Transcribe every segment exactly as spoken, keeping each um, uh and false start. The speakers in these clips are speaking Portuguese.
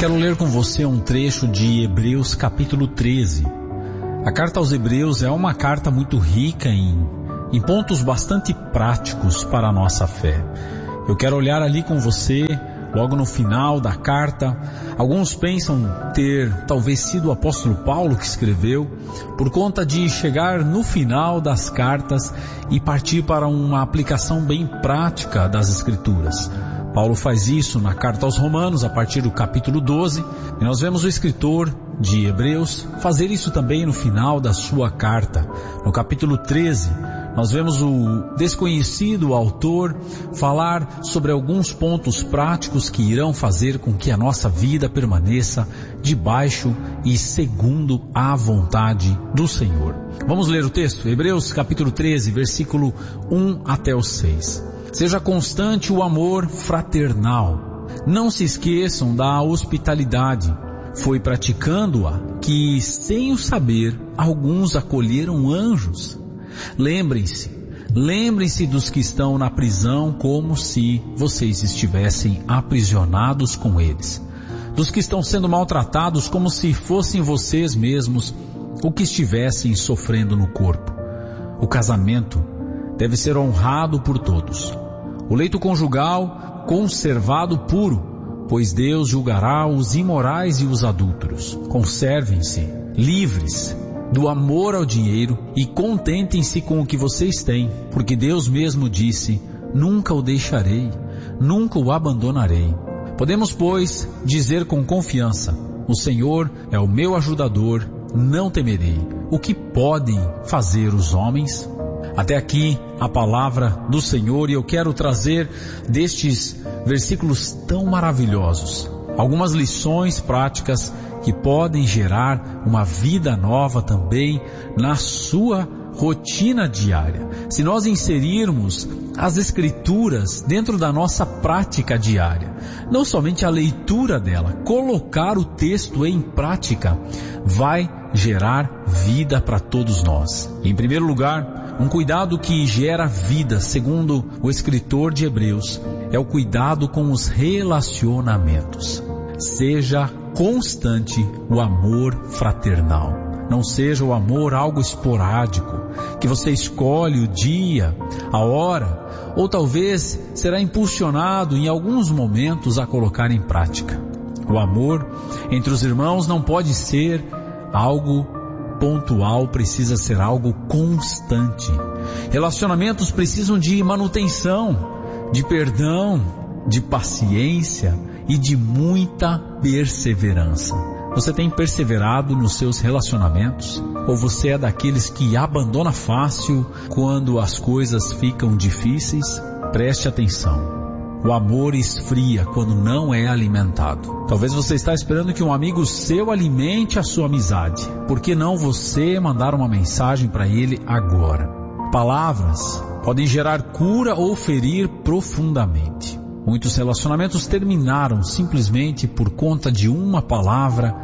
quero ler com você um trecho de Hebreus capítulo treze. A carta aos Hebreus é uma carta muito rica em, em pontos bastante práticos para a nossa fé. Eu quero olhar ali com você, logo no final da carta. Alguns pensam ter talvez sido o apóstolo Paulo que escreveu, por conta de chegar no final das cartas e partir para uma aplicação bem prática das Escrituras. Paulo faz isso na carta aos Romanos, a partir do capítulo doze, e nós vemos o escritor de Hebreus fazer isso também no final da sua carta. No capítulo treze, nós vemos o desconhecido autor falar sobre alguns pontos práticos que irão fazer com que a nossa vida permaneça debaixo e segundo a vontade do Senhor. Vamos ler o texto? Hebreus capítulo treze, versículo um até o seis. Seja constante o amor fraternal. Não se esqueçam da hospitalidade. Foi praticando-a que, sem o saber, alguns acolheram anjos. Lembrem-se, lembrem-se dos que estão na prisão como se vocês estivessem aprisionados com eles. Dos que estão sendo maltratados como se fossem vocês mesmos o que estivessem sofrendo no corpo. O casamento deve ser honrado por todos. O leito conjugal conservado puro, pois Deus julgará os imorais e os adúlteros. Conservem-se livres do amor ao dinheiro e contentem-se com o que vocês têm, porque Deus mesmo disse: nunca o deixarei, nunca o abandonarei. Podemos, pois, dizer com confiança: o Senhor é o meu ajudador, não temerei. O que podem fazer os homens? Até aqui a palavra do Senhor, e eu quero trazer destes versículos tão maravilhosos algumas lições práticas que podem gerar uma vida nova também na sua rotina diária. Se nós inserirmos as Escrituras dentro da nossa prática diária, não somente a leitura dela, colocar o texto em prática, vai gerar vida para todos nós. Em primeiro lugar, um cuidado que gera vida, segundo o escritor de Hebreus, é o cuidado com os relacionamentos. Seja constante o amor fraternal. Não seja o amor algo esporádico, que você escolhe o dia, a hora, ou talvez será impulsionado em alguns momentos a colocar em prática. O amor entre os irmãos não pode ser algo pontual, precisa ser algo constante. Relacionamentos precisam de manutenção, de perdão, de paciência e de muita perseverança. Você tem perseverado nos seus relacionamentos? Ou você é daqueles que abandona fácil quando as coisas ficam difíceis? Preste atenção. O amor esfria quando não é alimentado. Talvez você está esperando que um amigo seu alimente a sua amizade. Por que não você mandar uma mensagem para ele agora? Palavras podem gerar cura ou ferir profundamente. Muitos relacionamentos terminaram simplesmente por conta de uma palavra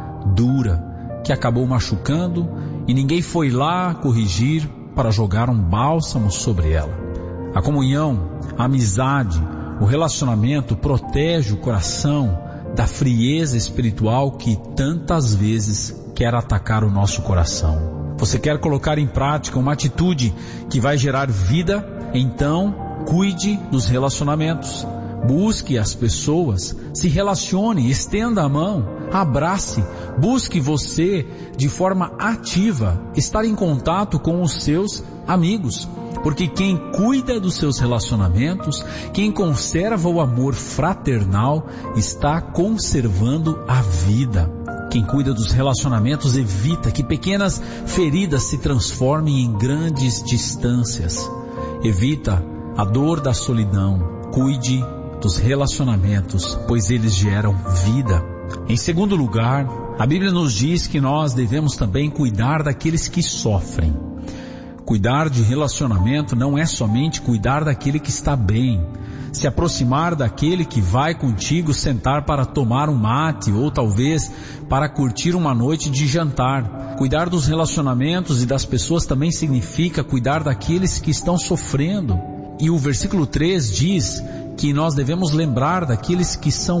dura que acabou machucando e ninguém foi lá corrigir para jogar um bálsamo sobre ela. A comunhão, a amizade, o relacionamento protege o coração da frieza espiritual que tantas vezes quer atacar o nosso coração. Você quer colocar em prática uma atitude que vai gerar vida? Então, cuide dos relacionamentos. Busque as pessoas, se relacione, estenda a mão, abrace, busque você de forma ativa, estar em contato com os seus amigos. Porque quem cuida dos seus relacionamentos, quem conserva o amor fraternal, está conservando a vida. Quem cuida dos relacionamentos evita que pequenas feridas se transformem em grandes distâncias. Evita a dor da solidão. Cuide dos relacionamentos, pois eles geram vida. Em segundo lugar, a Bíblia nos diz que nós devemos também cuidar daqueles que sofrem. Cuidar de relacionamento não é somente cuidar daquele que está bem, se aproximar daquele que vai contigo sentar para tomar um mate ou talvez para curtir uma noite de jantar. Cuidar dos relacionamentos e das pessoas também significa cuidar daqueles que estão sofrendo. E o versículo três diz que nós devemos lembrar daqueles que são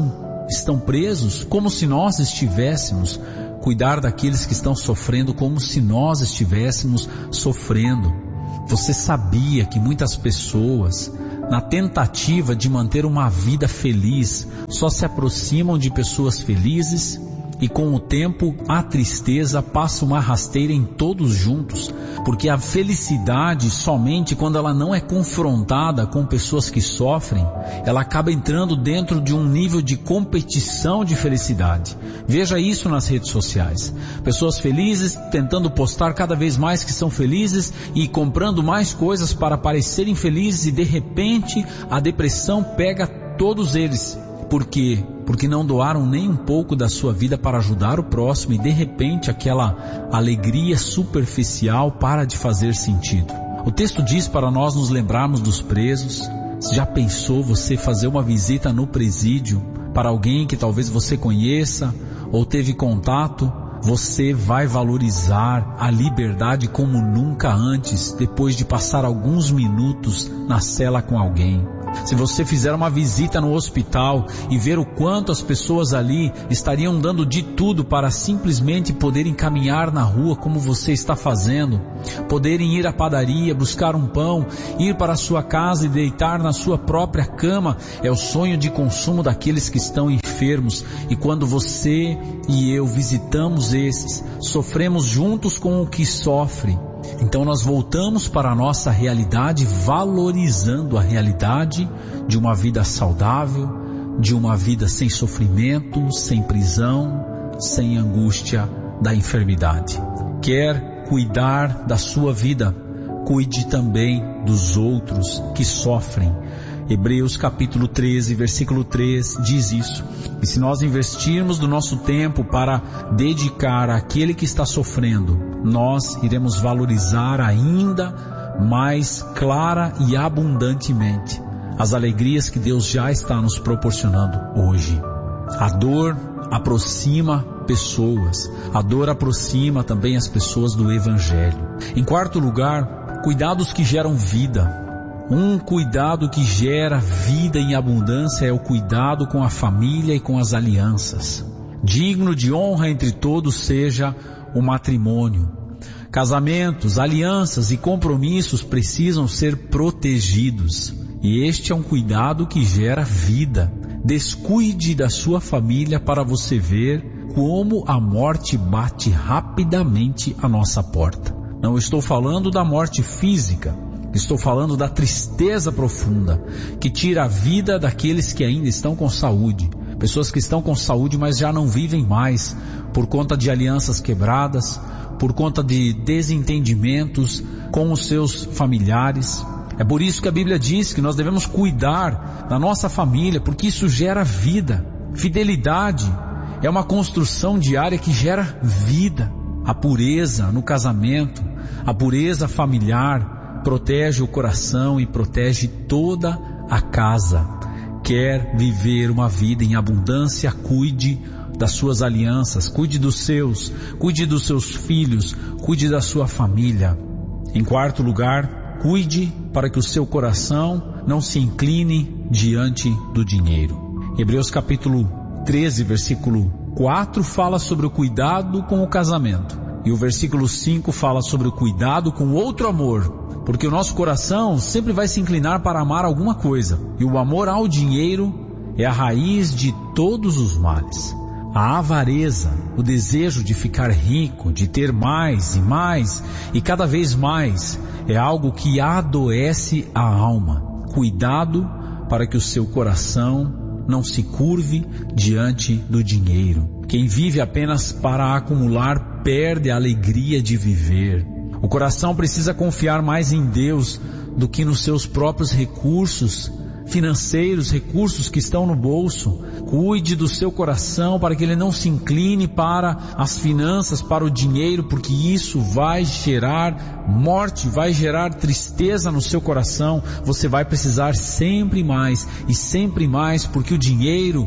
estão presos, como se nós estivéssemos, cuidar daqueles que estão sofrendo como se nós estivéssemos sofrendo. Você sabia que muitas pessoas, na tentativa de manter uma vida feliz, só se aproximam de pessoas felizes? E com o tempo, a tristeza passa uma rasteira em todos juntos, porque a felicidade, somente quando ela não é confrontada com pessoas que sofrem, ela acaba entrando dentro de um nível de competição de felicidade. Veja isso nas redes sociais. Pessoas felizes tentando postar cada vez mais que são felizes e comprando mais coisas para parecerem felizes, e de repente a depressão pega todos eles. Por quê? Porque não doaram nem um pouco da sua vida para ajudar o próximo, e de repente aquela alegria superficial para de fazer sentido. O texto diz para nós nos lembrarmos dos presos. Já pensou você fazer uma visita no presídio para alguém que talvez você conheça ou teve contato? Você vai valorizar a liberdade como nunca antes, depois de passar alguns minutos na cela com alguém. Se você fizer uma visita no hospital e ver o quanto as pessoas ali estariam dando de tudo para simplesmente poderem caminhar na rua como você está fazendo, poderem ir à padaria, buscar um pão, ir para a sua casa e deitar na sua própria cama, é o sonho de consumo daqueles que estão enfermos. E quando você e eu visitamos esses, sofremos juntos com o que sofre. Então nós voltamos para a nossa realidade, valorizando a realidade de uma vida saudável, de uma vida sem sofrimento, sem prisão, sem angústia da enfermidade. Quer cuidar da sua vida, cuide também dos outros que sofrem. Hebreus capítulo treze, versículo três diz isso. E se nós investirmos do nosso tempo para dedicar àquele que está sofrendo, nós iremos valorizar ainda mais clara e abundantemente as alegrias que Deus já está nos proporcionando hoje. A dor aproxima pessoas. A dor aproxima também as pessoas do Evangelho. Em quarto lugar, cuidados que geram vida. Um cuidado que gera vida em abundância é o cuidado com a família e com as alianças. Digno de honra entre todos seja o matrimônio. Casamentos, alianças e compromissos precisam ser protegidos. E este é um cuidado que gera vida. Descuide da sua família para você ver como a morte bate rapidamente à nossa porta. Não estou falando da morte física. Estou falando da tristeza profunda que tira a vida daqueles que ainda estão com saúde. Pessoas que estão com saúde, mas já não vivem mais por conta de alianças quebradas, por conta de desentendimentos com os seus familiares. É por isso que a Bíblia diz que nós devemos cuidar da nossa família, porque isso gera vida. Fidelidade é uma construção diária que gera vida. A pureza no casamento, a pureza familiar, protege o coração e protege toda a casa. Quer viver uma vida em abundância, cuide das suas alianças, cuide dos seus, cuide dos seus filhos, cuide da sua família. Em quarto lugar, cuide para que o seu coração não se incline diante do dinheiro. Hebreus capítulo treze, versículo quatro fala sobre o cuidado com o casamento. E o versículo cinco fala sobre o cuidado com outro amor. Porque o nosso coração sempre vai se inclinar para amar alguma coisa. E o amor ao dinheiro é a raiz de todos os males. A avareza, o desejo de ficar rico, de ter mais e mais e cada vez mais, é algo que adoece a alma. Cuidado para que o seu coração não se curve diante do dinheiro. Quem vive apenas para acumular perde a alegria de viver. O coração precisa confiar mais em Deus do que nos seus próprios recursos financeiros, recursos que estão no bolso. Cuide do seu coração para que ele não se incline para as finanças, para o dinheiro, porque isso vai gerar morte, vai gerar tristeza no seu coração. Você vai precisar sempre mais e sempre mais, porque o dinheiro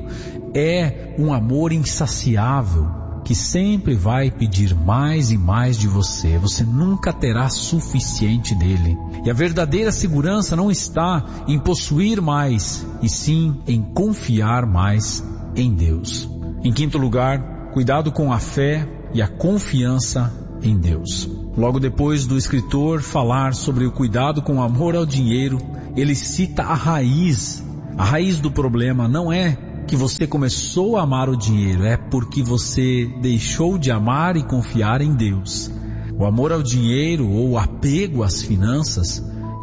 é um amor insaciável que sempre vai pedir mais e mais de você. Você nunca terá suficiente dele. E a verdadeira segurança não está em possuir mais, e sim em confiar mais em Deus. Em quinto lugar, cuidado com a fé e a confiança em Deus. Logo depois do escritor falar sobre o cuidado com o amor ao dinheiro, ele cita a raiz. A raiz do problema não é que você começou a amar o dinheiro, é porque você deixou de amar e confiar em Deus. O amor ao dinheiro ou o apego às finanças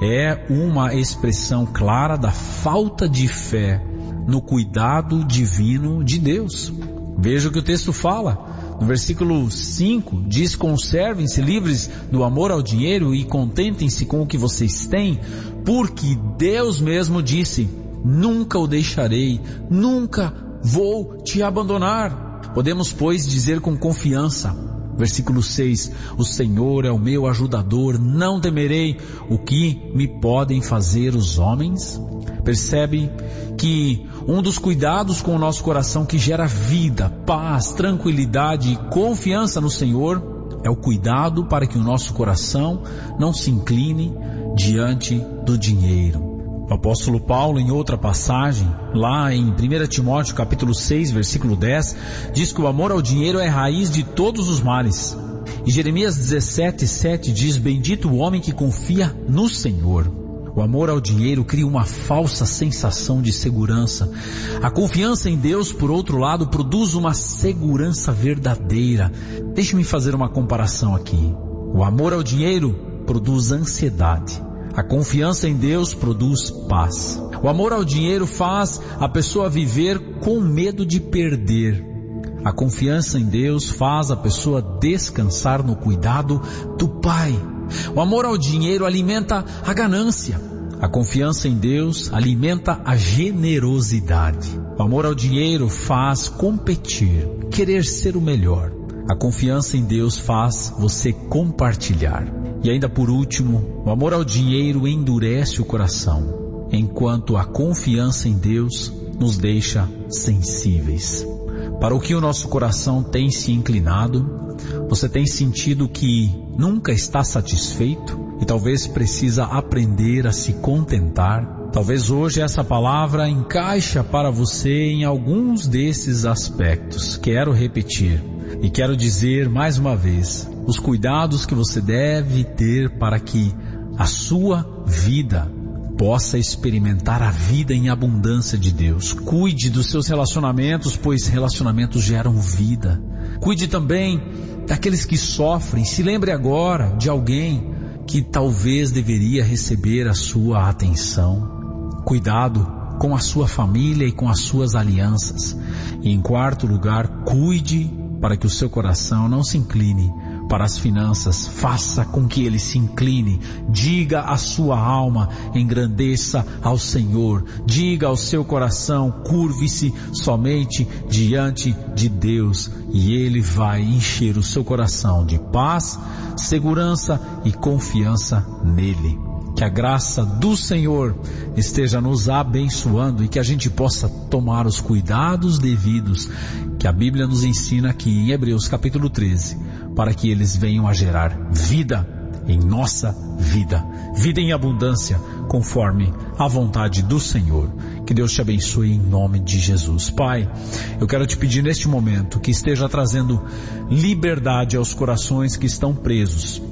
é uma expressão clara da falta de fé no cuidado divino de Deus. Veja o que o texto fala. No versículo cinco, diz: conservem-se livres do amor ao dinheiro e contentem-se com o que vocês têm, porque Deus mesmo disse: nunca o deixarei, nunca vou te abandonar. Podemos, pois, dizer com confiança, versículo seis, o Senhor é o meu ajudador, não temerei o que me podem fazer os homens. Percebe que um dos cuidados com o nosso coração que gera vida, paz, tranquilidade e confiança no Senhor é o cuidado para que o nosso coração não se incline diante do dinheiro. O apóstolo Paulo, em outra passagem, lá em primeiro Timóteo capítulo seis, versículo dez, diz que o amor ao dinheiro é a raiz de todos os males. E Jeremias dezessete, sete diz: bendito o homem que confia no Senhor. O amor ao dinheiro cria uma falsa sensação de segurança. A confiança em Deus, por outro lado, produz uma segurança verdadeira. Deixe-me fazer uma comparação aqui. O amor ao dinheiro produz ansiedade. A confiança em Deus produz paz. O amor ao dinheiro faz a pessoa viver com medo de perder. A confiança em Deus faz a pessoa descansar no cuidado do Pai. O amor ao dinheiro alimenta a ganância. A confiança em Deus alimenta a generosidade. O amor ao dinheiro faz competir, querer ser o melhor. A confiança em Deus faz você compartilhar. E ainda por último, o amor ao dinheiro endurece o coração, enquanto a confiança em Deus nos deixa sensíveis. Para o que o nosso coração tem se inclinado, você tem sentido que nunca está satisfeito e talvez precisa aprender a se contentar. Talvez hoje essa palavra encaixa para você em alguns desses aspectos. Quero repetir e quero dizer mais uma vez os cuidados que você deve ter para que a sua vida possa experimentar a vida em abundância de Deus. Cuide dos seus relacionamentos, pois relacionamentos geram vida. Cuide também daqueles que sofrem. Se lembre agora de alguém que talvez deveria receber a sua atenção. Cuidado com a sua família e com as suas alianças. E em quarto lugar, cuide para que o seu coração não se incline para as finanças. Faça com que ele se incline. Diga à sua alma: engrandeça ao Senhor. Diga ao seu coração: curve-se somente diante de Deus, e Ele vai encher o seu coração de paz, segurança e confiança nele. Que a graça do Senhor esteja nos abençoando e que a gente possa tomar os cuidados devidos que a Bíblia nos ensina aqui em Hebreus capítulo treze, para que eles venham a gerar vida em nossa vida, vida em abundância, conforme a vontade do Senhor. Que Deus te abençoe em nome de Jesus. Pai, eu quero te pedir neste momento que esteja trazendo liberdade aos corações que estão presos,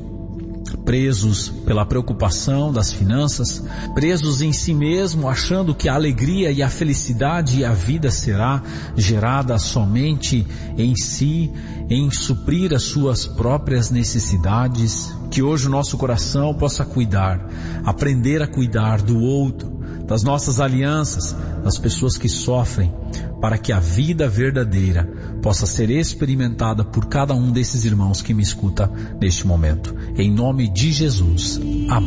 presos pela preocupação das finanças, presos em si mesmo, achando que a alegria e a felicidade e a vida será gerada somente em si, em suprir as suas próprias necessidades. Que hoje o nosso coração possa cuidar, aprender a cuidar do outro, das nossas alianças, das pessoas que sofrem, para que a vida verdadeira possa ser experimentada por cada um desses irmãos que me escuta neste momento. Em nome de Jesus. Amém.